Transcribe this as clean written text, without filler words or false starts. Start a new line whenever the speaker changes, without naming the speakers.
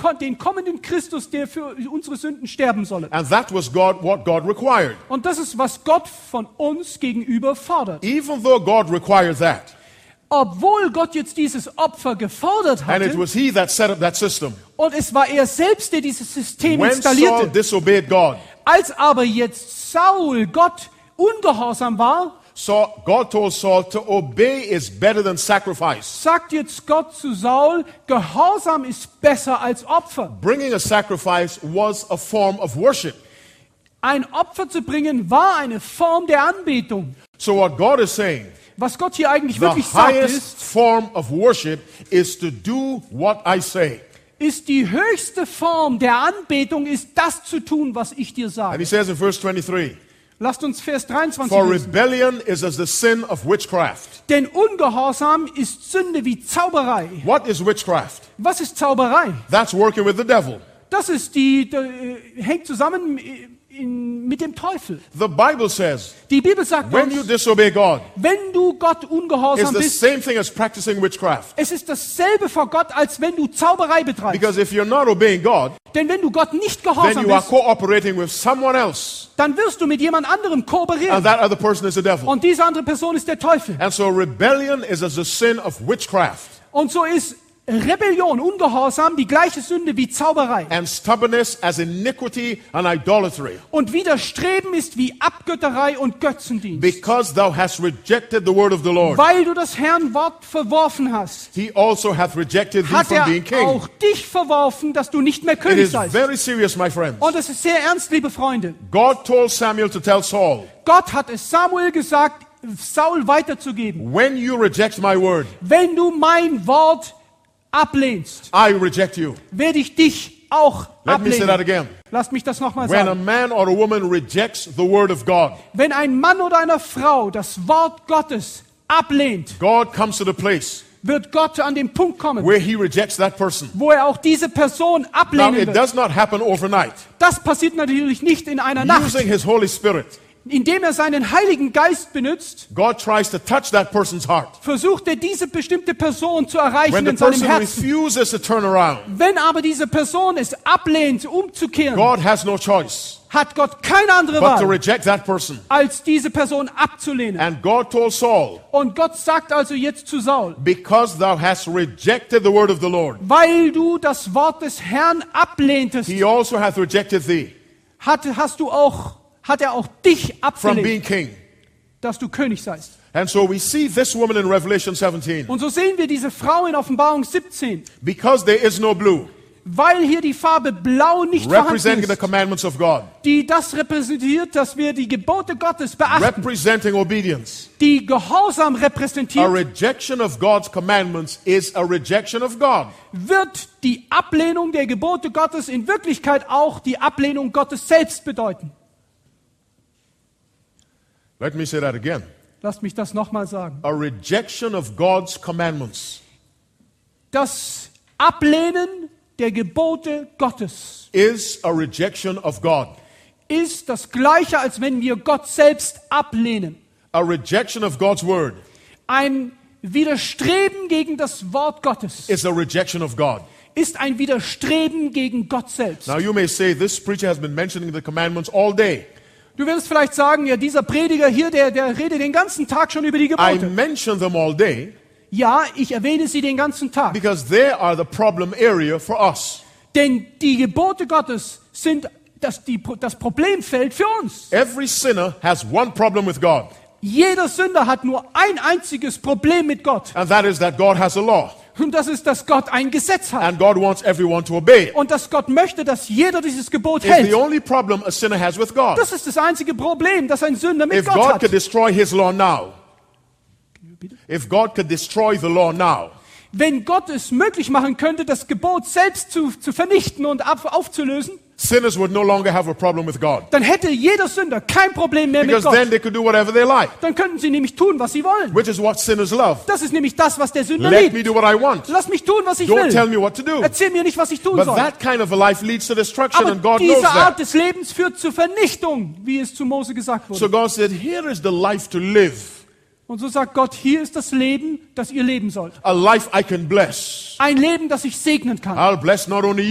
den kommenden Christus, der für unsere Sünden sterben solle.
And that was what God required.
Und das ist, was Gott von uns gegenüber fordert.
Even though God required that,
Obwohl Gott jetzt dieses Opfer gefordert
and it
hatte,
was He that set up that system,
und es war er selbst, der dieses System
when Saul
installierte,
disobeyed God,
als aber jetzt Saul Gott ungehorsam war,
so God told Saul to obey is better than sacrifice.
sagt jetzt Gott zu Saul, Gehorsam ist besser als Opfer.
Bringing a sacrifice was a form of worship.
Ein Opfer zu bringen war eine Form der Anbetung.
So what God is saying,
Was Gott hier eigentlich
the
wirklich sagt,
highest form of worship is to do what I say.
ist die höchste Form der Anbetung, ist das zu tun, was ich dir
And
sage.
He says in verse 23,
Lasst uns Vers 23
for
lesen.
rebellion is as the sin of witchcraft.
Denn Ungehorsam ist Sünde wie Zauberei.
What is witchcraft?
Was ist Zauberei?
That's working with the devil.
Das ist hängt zusammen mit dem Teufel.
The Bible says,
Die Bibel sagt
when you
uns,
disobey God,
wenn du Gott
it's
ungehorsam
the
bist,
same thing as practicing witchcraft.
es ist dasselbe vor Gott, als wenn du Zauberei betreibst.
Because if you're not obeying God,
Denn wenn du Gott nicht
then
gehorsam
you are
bist,
cooperating with someone else,
dann wirst du mit jemand anderem
and
kooperieren.
that other person is the devil.
Und diese andere Person ist der Teufel.
And so rebellion is as the sin of witchcraft,
Und so ist Rebellion, Ungehorsam, die gleiche Sünde wie Zauberei.
and stubbornness as iniquity and idolatry.
Und Widerstreben ist wie Abgötterei und Götzendienst.
Because thou hast rejected the word of the Lord,
Weil du das Herrn Wort verworfen hast,
he also hath rejected thee
hat
from
er
being king.
auch dich verworfen, dass du nicht mehr
It
König
is
seist.
very serious, my friends.
Und es ist sehr ernst, liebe Freunde.
God told Samuel to tell Saul,
Gott hat es Samuel gesagt, Saul weiterzugeben.
when you reject my word,
Wenn du mein Wort ablehnst,
I reject you.
werde ich dich auch
Let me say that
ablehnen.
again.
Lasst mich das nochmal
When a
sagen.
man or a woman rejects the word of God,
Wenn ein Mann oder eine Frau das Wort Gottes ablehnt,
God comes to the place
wird Gott an den Punkt kommen,
where he rejects that person.
wo er auch diese Person
Now,
ablehnen
it
wird.
does not happen overnight.
Das passiert natürlich nicht in einer Nacht.
Using his Holy Spirit,
Indem er seinen Heiligen Geist benutzt,
God tries to touch that person's heart.
versucht er diese bestimmte Person zu erreichen
When the
in seinem
person
Herzen.
refuses to turn around,
Wenn aber diese Person es ablehnt, umzukehren,
God has no choice
hat Gott keine andere
but to
Wahl,
reject that person.
als diese Person abzulehnen.
And God told Saul,
Und Gott sagt also jetzt zu Saul,
because thou hast rejected the word of the Lord,
weil du das Wort des Herrn ablehntest,
he also hath rejected thee
hat er auch dich
from being
abgelehnt,
king.
dass du König seist.
And so we see this woman in Revelation 17.
Und so sehen wir diese Frau in Offenbarung 17,
Because there is no blue,
weil hier die Farbe Blau nicht vorhanden
representing the
ist,
commandments of God,
die das repräsentiert, dass wir die Gebote Gottes beachten,
representing obedience.
die Gehorsam
A
repräsentiert,
rejection of God's commandments is a rejection of God.
wird die Ablehnung der Gebote Gottes in Wirklichkeit auch die Ablehnung Gottes selbst bedeuten.
Let me say that again.
Lasst mich das nochmal sagen.
A rejection of God's commandments
Das Ablehnen der Gebote Gottes
is a rejection of God.
ist das Gleiche, als wenn wir Gott selbst ablehnen.
A rejection of God's word
Ein Widerstreben gegen das Wort Gottes
is a rejection of God.
ist ein Widerstreben gegen Gott selbst.
Now you may say, this preacher has been mentioning the commandments all day.
Du wirst vielleicht sagen, ja, dieser Prediger hier, der redet den ganzen Tag schon über die
I
Gebote.
mention them all day
Ja, ich erwähne sie den ganzen Tag.
because they are the problem area for us.
Denn die Gebote Gottes sind das Problemfeld für uns.
Every sinner has one problem with God,
Jeder Sünder hat nur ein einziges Problem mit Gott.
and that is that God has a law,
Und das ist, dass Gott ein Gesetz hat.
and God wants everyone to obey it.
Und dass Gott möchte, dass jeder dieses Gebot
It's the
hält.
only problem a sinner has with God.
Das ist das einzige Problem, das ein Sünder mit
If
Gott
God
hat.
could destroy his law now, if God could destroy the law now,
Wenn Gott es möglich machen könnte, das Gebot selbst zu vernichten und aufzulösen,
sinners would no longer have a problem with God.
dann hätte jeder Sünder kein Problem mehr mit
Because then
Gott.
they could do whatever they like,
Dann könnten sie nämlich tun, was sie wollen.
which is what sinners love.
Das ist nämlich das, was der Sünder
Let me
liebt.
do what I want.
Lass mich tun, was ich
Don't tell
will.
me what to do.
Erzähl mir nicht, was ich tun
But
soll.
that kind of a life leads to destruction,
Aber
and God knows
diese Art
that.
des Lebens führt zur Vernichtung, wie es zu Mose gesagt
So
wurde.
God said, here is the life to live,
Und so sagt Gott, hier ist das Leben, das ihr leben sollt.
a life I can bless.
Ein Leben, das ich segnen kann.
I'll bless not only